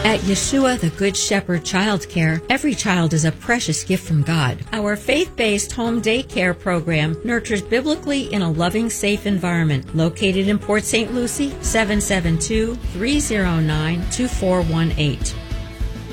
At Yeshua the Good Shepherd Child Care, every child is a precious gift from God. Our faith-based home daycare program nurtures biblically in a loving, safe environment. Located in Port St. Lucie, 772-309-2418.